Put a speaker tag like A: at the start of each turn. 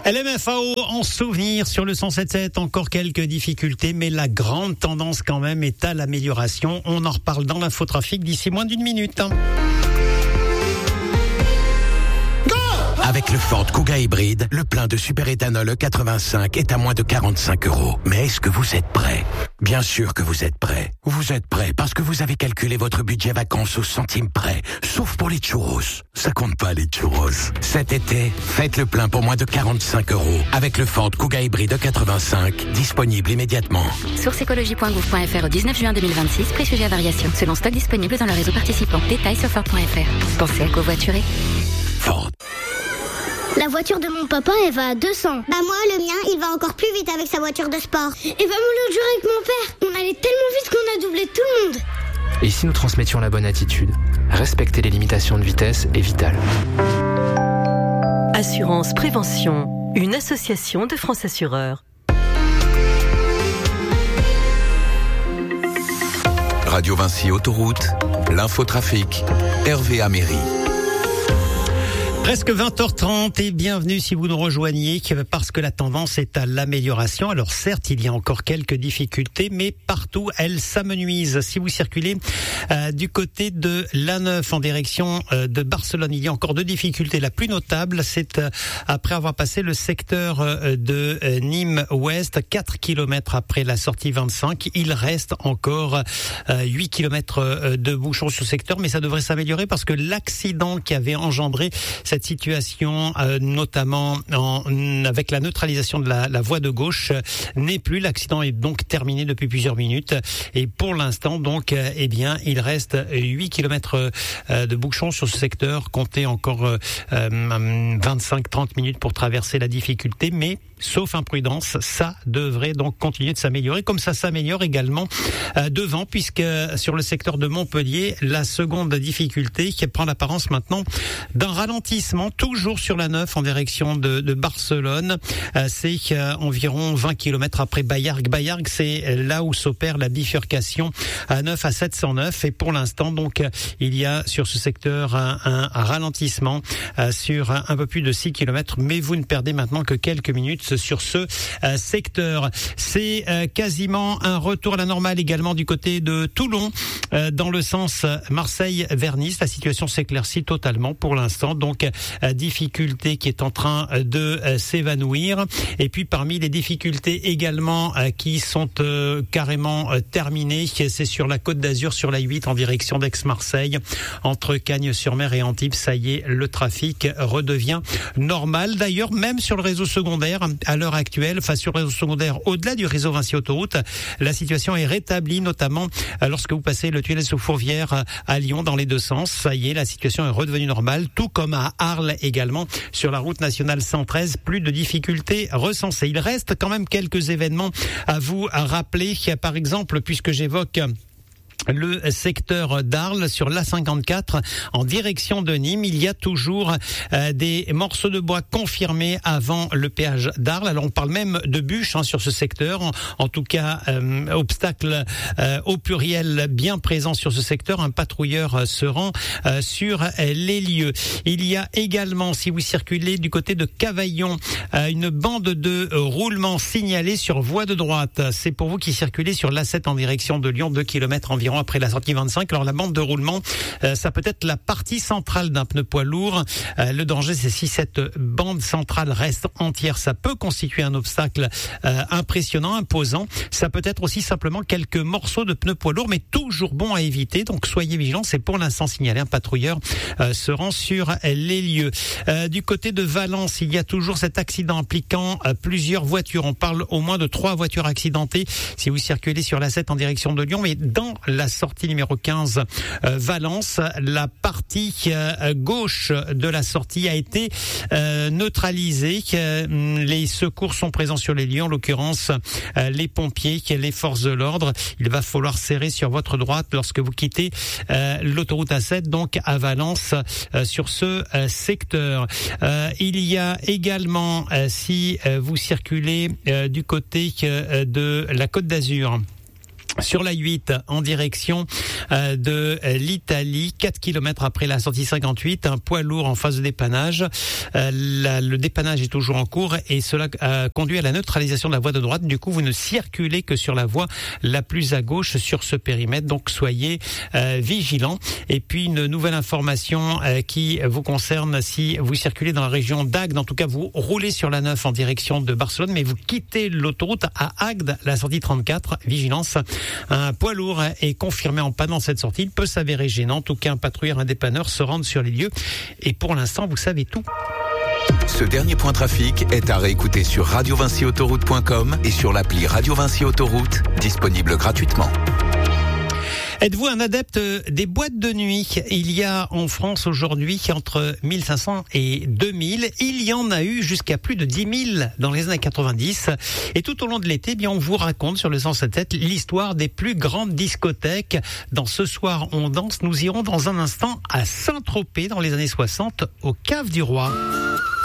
A: LMFAO en souvenir sur le 107.7, encore quelques difficultés, mais la grande tendance quand même est à l'amélioration. On en reparle dans l'infotrafic d'ici moins d'une minute.
B: Avec le Ford Kuga hybride, le plein de superéthanol E85 est à moins de 45 €. Mais est-ce que vous êtes prêts ? Bien sûr que vous êtes prêts. Vous êtes prêts parce que vous avez calculé votre budget vacances au centime près. Sauf pour les churros. Ça compte pas les churros. Cet été, faites le plein pour moins de 45 € avec le Ford Kuga hybride E85, disponible immédiatement.
C: Source écologie.gouv.fr au 19 juin 2026, prix sujet à variation. Selon stock disponible dans le réseau participant. Détails sur Ford.fr. Pensez à covoiturer.
B: Ford.
D: La voiture de mon papa, elle va à 200.
E: Bah moi, le mien, il va encore plus vite avec sa voiture de sport.
D: Et bah moi, l'autre jour avec mon père, on allait tellement vite qu'on a doublé tout le monde.
F: Et si nous transmettions la bonne attitude ? Respecter les limitations de vitesse est vital.
G: Assurance Prévention, une association de France Assureurs.
H: Radio Vinci Autoroute, l'infotrafic, Hervé Améry.
A: Presque 20h30 et bienvenue si vous nous rejoignez parce que la tendance est à l'amélioration. Alors certes, il y a encore quelques difficultés, mais partout elles s'amenuisent. Si vous circulez du côté de l'A9 en direction de Barcelone, il y a encore deux difficultés. La plus notable, c'est après avoir passé le secteur de Nîmes-Ouest, 4 km après la sortie 25. Il reste encore 8 km de bouchons sur le secteur, mais ça devrait s'améliorer parce que l'accident qui avait engendré cette situation, notamment avec la neutralisation de la voie de gauche, n'est plus. L'accident est donc terminé depuis plusieurs minutes. Et pour l'instant, donc, il reste 8 km de bouchons sur ce secteur. Comptez encore 25-30 minutes pour traverser la difficulté. Mais, sauf imprudence, ça devrait donc continuer de s'améliorer. Comme ça s'améliore également devant, puisque sur le secteur de Montpellier, la seconde difficulté qui prend l'apparence maintenant d'un ralentissement, toujours sur la 9 en direction de Barcelone. C'est environ 20 km après Bayargues. Bayargues, c'est là où s'opère la bifurcation à 9 à 709. Et pour l'instant, donc, il y a sur ce secteur un ralentissement sur un peu plus de 6 km. Mais vous ne perdez maintenant que quelques minutes sur ce secteur. C'est quasiment un retour à la normale également du côté de Toulon, dans le sens Marseille-vers-Nice. La situation s'éclaircit totalement pour l'instant. Donc, difficulté qui est en train de s'évanouir. Et puis parmi les difficultés également qui sont carrément terminées, c'est sur la Côte d'Azur, sur la 8 en direction d'Aix-Marseille, entre Cagnes-sur-Mer et Antibes. Ça y est, le trafic redevient normal. D'ailleurs, même sur le réseau secondaire, à l'heure actuelle, sur le réseau secondaire au-delà du réseau Vinci Autoroute, la situation est rétablie, notamment lorsque vous passez le tunnel sous Fourvière à Lyon dans les deux sens. Ça y est, la situation est redevenue normale, tout comme à Arles également sur la route nationale 113, plus de difficultés recensées. Il reste quand même quelques événements à vous rappeler, par exemple, puisque j'évoque le secteur d'Arles sur l'A54 en direction de Nîmes, il y a toujours des morceaux de bois confirmés avant le péage d'Arles. Alors on parle même de bûches sur ce secteur. En tout cas, obstacle au pluriel bien présent sur ce secteur. Un patrouilleur se rend sur les lieux. Il y a également, si vous circulez du côté de Cavaillon, une bande de roulement signalée sur voie de droite. C'est pour vous qui circulez sur l'A7 en direction de Lyon, 2 km environ après la sortie 25. Alors la bande de roulement, ça peut être la partie centrale d'un pneu poids lourd. Le danger, c'est si cette bande centrale reste entière, ça peut constituer un obstacle impressionnant, imposant. Ça peut être aussi simplement quelques morceaux de pneus poids lourd, mais toujours bon à éviter. Donc soyez vigilants, c'est pour l'instant signalé. Un patrouilleur se rend sur les lieux. Du côté de Valence, il y a toujours cet accident impliquant plusieurs voitures. On parle au moins de 3 voitures accidentées si vous circulez sur la 7 en direction de Lyon, mais dans la sortie numéro 15 Valence, la partie gauche de la sortie a été neutralisée. Les secours sont présents sur les lieux, en l'occurrence les pompiers, les forces de l'ordre. Il va falloir serrer sur votre droite lorsque vous quittez l'autoroute A7, donc à Valence, sur ce secteur. Il y a également, si vous circulez du côté de la Côte d'Azur, sur la 8 en direction de l'Italie, 4 km après la sortie 58, un poids lourd en phase de dépannage. Le dépannage est toujours en cours et cela conduit à la neutralisation de la voie de droite. Du coup, vous ne circulez que sur la voie la plus à gauche sur ce périmètre, donc soyez vigilants. Et puis une nouvelle information qui vous concerne si vous circulez dans la région d'Agde. En tout cas, vous roulez sur la 9 en direction de Barcelone, mais vous quittez l'autoroute à Agde, la sortie 34. Vigilance, un poids lourd est confirmé en panne dans cette sortie. Il peut s'avérer gênant. En tout cas, un patrouilleur, un dépanneur se rendent sur les lieux. Et pour l'instant, vous savez tout.
H: Ce dernier point trafic est à réécouter sur radiovinciautoroute.com et sur l'appli Radio Vinci Autoroute, disponible gratuitement.
A: Êtes-vous un adepte des boîtes de nuit? Il y a en France aujourd'hui entre 1500 et 2000. Il y en a eu jusqu'à plus de 10 000 dans les années 90. Et tout au long de l'été, on vous raconte sur le 107.7 l'histoire des plus grandes discothèques. Dans Ce Soir, on danse, nous irons dans un instant à Saint-Tropez dans les années 60, au Cave du Roi.